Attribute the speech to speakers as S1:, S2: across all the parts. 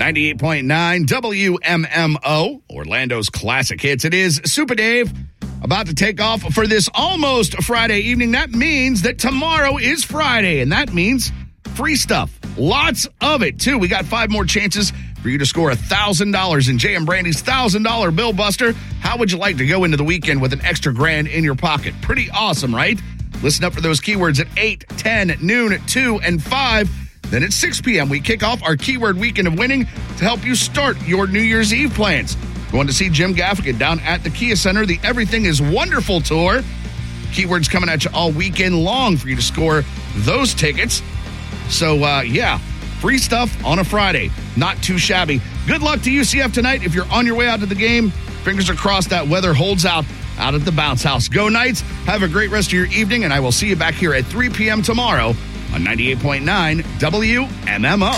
S1: 98.9 WMMO, Orlando's classic hits. It is Super Dave about to take off for this almost Friday evening. That means that tomorrow is Friday, and that means free stuff. Lots of it, too. We got 5 more chances for you to score $1,000 in Jay and Brandy's $1,000 Bill Buster. How would you like to go into the weekend with an extra grand in your pocket? Pretty awesome, right? Listen up for those keywords at 8, 10, noon, 2, and 5. Then at 6 p.m., we kick off our Keyword Weekend of Winning to help you start your New Year's Eve plans. Going to see Jim Gaffigan down at the Kia Center, the Everything is Wonderful Tour. Keywords coming at you all weekend long for you to score those tickets. So, free stuff on a Friday. Not too shabby. Good luck to UCF tonight. If you're on your way out to the game, fingers are crossed that weather holds out at the Bounce House. Go Knights. Have a great rest of your evening, and I will see you back here at 3 p.m. tomorrow on 98.9 WMMO.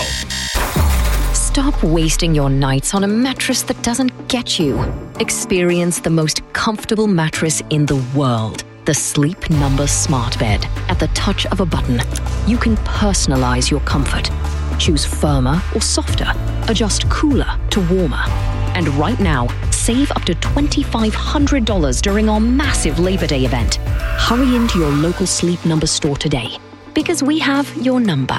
S2: Stop wasting your nights on a mattress that doesn't get you. Experience the most comfortable mattress in the world. The Sleep Number Smart Bed. At the touch of a button, you can personalize your comfort. Choose firmer or softer. Adjust cooler to warmer. And right now, save up to $2,500 during our massive Labor Day event. Hurry into your local Sleep Number store today, because we have your number.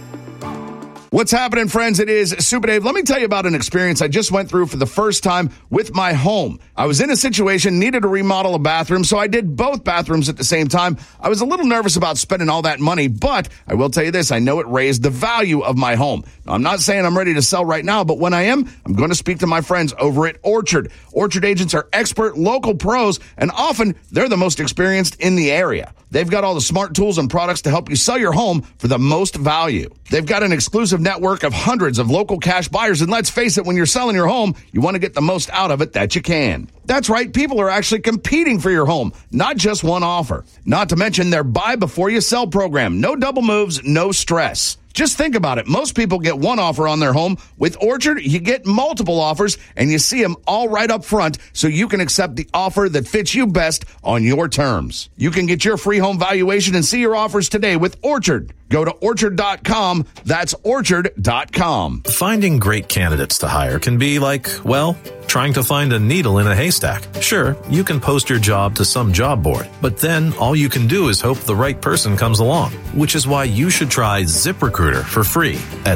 S1: What's happening, friends? It is Super Dave. Let me tell you about an experience I just went through for the first time with my home. I was in a situation, needed to remodel a bathroom, so I did both bathrooms at the same time. I was a little nervous about spending all that money, but I will tell you this, I know it raised the value of my home. Now, I'm not saying I'm ready to sell right now, but when I am, I'm going to speak to my friends over at Orchard. Orchard agents are expert local pros, and often they're the most experienced in the area. They've got all the smart tools and products to help you sell your home for the most value. They've got an exclusive network of hundreds of local cash buyers, and let's face it, when you're selling your home, you want to get the most out of it that you can. That's right, people are actually competing for your home, not just one offer. Not to mention their buy before you sell program. No double moves, no stress. Just think about it. Most people get one offer on their home. With Orchard, you get multiple offers, and you see them all right up front so you can accept the offer that fits you best on your terms. You can get your free home valuation and see your offers today with Orchard. Go to Orchard.com. That's Orchard.com.
S3: Finding great candidates to hire can be like, well, trying to find a needle in a haystack. Sure, you can post your job to some job board, but then all you can do is hope the right person comes along, which is why you should try ZipRecruiter for free at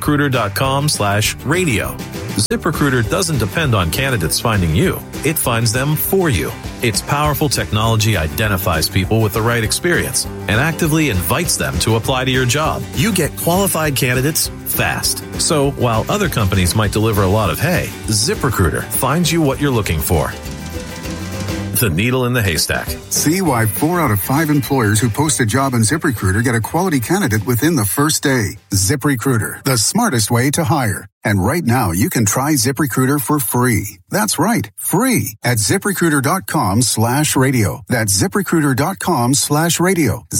S3: ZipRecruiter.com/radio. ZipRecruiter doesn't depend on candidates finding you. It finds them for you. Its powerful technology identifies people with the right experience and actively invites them to apply to your job. You get qualified candidates fast. So while other companies might deliver a lot of hay, ZipRecruiter finds you what you're looking for. The needle in the haystack.
S4: See why 4 out of 5 employers who post a job on ZipRecruiter get a quality candidate within the first day. ZipRecruiter, the smartest way to hire. And right now, you can try ZipRecruiter for free. That's right, free at ZipRecruiter.com/radio. That's ZipRecruiter.com/radio.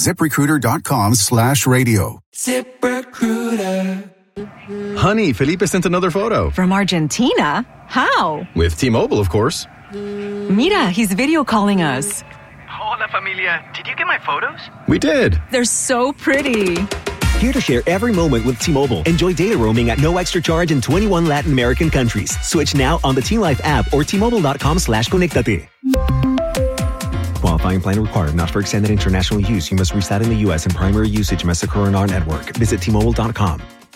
S4: ZipRecruiter.com/radio.
S5: ZipRecruiter.
S6: Honey, Felipe sent another photo.
S7: From Argentina? How?
S6: With T-Mobile, of course.
S7: Mira, he's video calling us.
S8: Hola, familia. Did you get my photos?
S6: We did.
S7: They're so pretty.
S9: Here to share every moment with T-Mobile. Enjoy data roaming at no extra charge in 21 Latin American countries. Switch now on the T-Life app or T-Mobile.com/conectate. Qualifying plan required. Not for extended international use. You must reside in the U.S. and primary usage must occur on our network. Visit T-Mobile.com.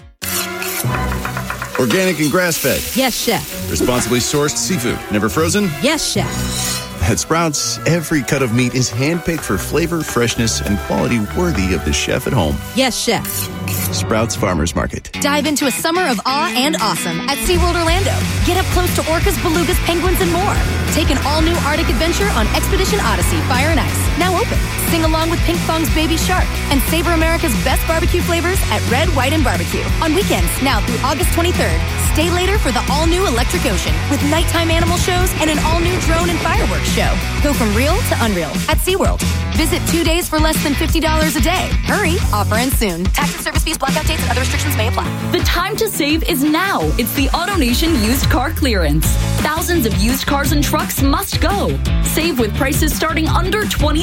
S10: Organic and grass-fed.
S11: Yes, chef.
S10: Responsibly sourced seafood. Never frozen.
S11: Yes, chef.
S10: At Sprouts, every cut of meat is handpicked for flavor, freshness, and quality worthy of the chef at home.
S11: Yes, chef.
S10: Sprouts Farmers Market.
S11: Dive into a summer of awe and awesome at SeaWorld Orlando. Get up close to orcas, belugas, penguins, and more. Take an all-new Arctic adventure on Expedition Odyssey Fire and Ice. Now open. Sing along with Pink Fong's Baby Shark and savor America's best barbecue flavors at Red, White, and Barbecue. On weekends, now through August 23rd. Stay later for the all-new Electric Ocean with nighttime animal shows and an all-new drone and fireworks show. Go from real to unreal at SeaWorld. Visit 2 days for less than $50 a day. Hurry, offer ends soon. Tax and service fees apply. Blackout dates and other restrictions may apply.
S12: The time to save is now. It's the AutoNation used car clearance. Thousands of used cars and trucks must go. Save with prices starting under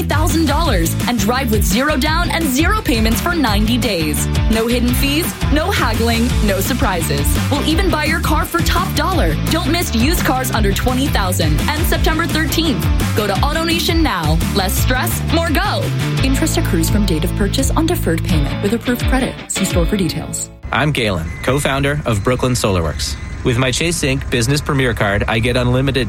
S12: $20,000 and drive with zero down and zero payments for 90 days. No hidden fees, no haggling, no surprises. We'll even buy your car for top dollar. Don't miss used cars under $20,000 and September 13th. Go to AutoNation now. Less stress, more go. Interest accrues from date of purchase on deferred payment with approved credit. See store for details.
S13: I'm Galen, co-founder of Brooklyn SolarWorks. With my Chase Inc. Business Premier Card, I get unlimited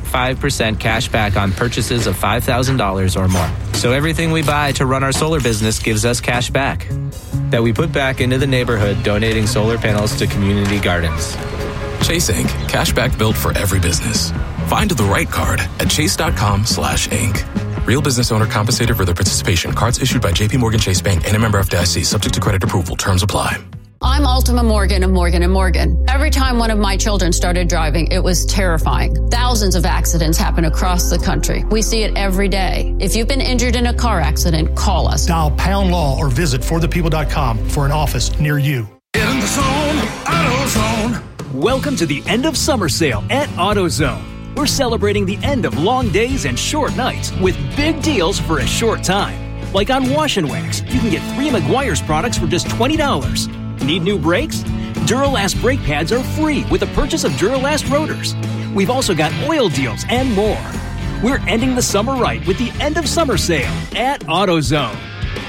S13: 2.5% cash back on purchases of $5,000 or more. So everything we buy to run our solar business gives us cash back that we put back into the neighborhood, donating solar panels to community gardens.
S14: Chase Inc. Cashback built for every business. Find the right card at chase.com/inc. Real business owner compensated for their participation. Cards issued by J.P. Morgan Chase Bank and a member FDIC, subject to credit approval. Terms apply.
S15: I'm Ultima Morgan of Morgan & Morgan. Every time one of my children started driving, it was terrifying. Thousands of accidents happen across the country. We see it every day. If you've been injured in a car accident, call us.
S16: Dial pound law or visit forthepeople.com for an office near you.
S5: Get in the zone, AutoZone.
S17: Welcome to the end of summer sale at AutoZone. We're celebrating the end of long days and short nights with big deals for a short time. Like on Wash and Wax, you can get 3 Meguiar's products for just $20. Need new brakes? Duralast brake pads are free with the purchase of Duralast rotors. We've also got oil deals and more. We're ending the summer right with the end of summer sale at AutoZone.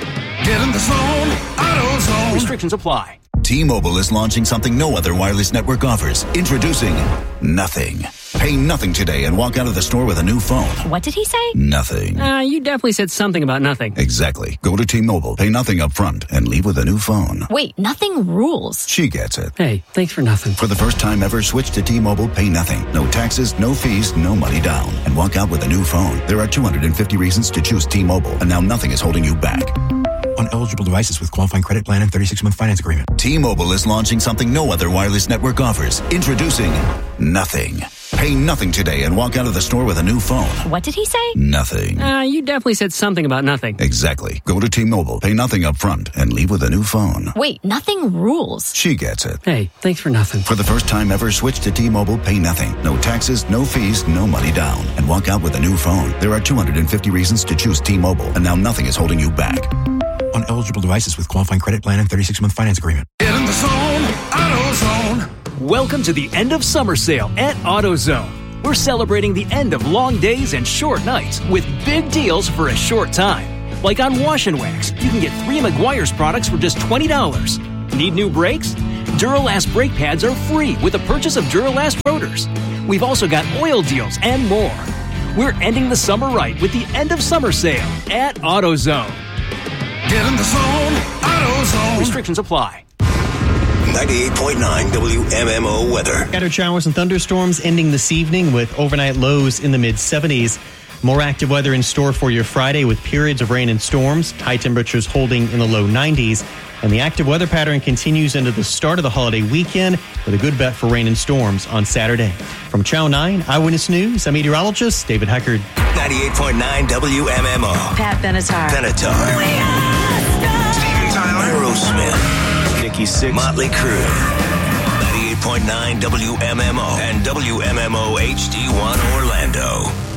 S5: Get in the zone, AutoZone.
S17: Restrictions apply.
S18: T-Mobile is launching something no other wireless network offers. Introducing Nothing. Pay nothing today and walk out of the store with a new phone.
S11: What did he say?
S18: Nothing.
S19: You definitely said something about nothing.
S18: Exactly. Go to T-Mobile, pay nothing up front, and leave with a new phone.
S11: Wait, nothing rules.
S18: She gets it.
S19: Hey, thanks for nothing.
S18: For the first time ever, switch to T-Mobile, pay nothing. No taxes, no fees, no money down. And walk out with a new phone. There are 250 reasons to choose T-Mobile, and now nothing is holding you back.
S20: On eligible devices with qualifying credit plan and 36-month finance agreement.
S18: T-Mobile is launching something no other wireless network offers. Introducing Nothing. Pay nothing today and walk out of the store with a new phone.
S11: What did he say?
S18: Nothing.
S19: You definitely said something about nothing.
S18: Exactly. Go to T-Mobile, pay nothing up front, and leave with a new phone.
S11: Wait, nothing rules.
S18: She gets it.
S19: Hey, thanks for nothing.
S18: For the first time ever, switch to T-Mobile, pay nothing. No taxes, no fees, no money down. And walk out with a new phone. There are 250 reasons to choose T-Mobile, and now nothing is holding you back.
S20: On eligible devices with qualifying credit plan and 36-month finance agreement.
S5: Get in the zone, AutoZone.
S17: Welcome to the end of summer sale at AutoZone. We're celebrating the end of long days and short nights with big deals for a short time. Like on Wash and Wax, you can get 3 Meguiar's products for just $20. Need new brakes? Duralast brake pads are free with the purchase of Duralast rotors. We've also got oil deals and more. We're ending the summer right with the end of summer sale at AutoZone.
S5: Get in the zone, AutoZone.
S17: Restrictions apply.
S18: 98.9 WMMO weather.
S21: Scattered showers and thunderstorms ending this evening with overnight lows in the mid-70s. More active weather in store for your Friday with periods of rain and storms. High temperatures holding in the low 90s. And the active weather pattern continues into the start of the holiday weekend with a good bet for rain and storms on Saturday. From Channel 9 Eyewitness News, I'm meteorologist David Heckard.
S18: 98.9 WMMO.
S22: Pat Benatar.
S18: Steven Tyler. Aerosmith. Nikki Sixx. Motley Crue. 98.9 WMMO and WMMO HD1 Orlando.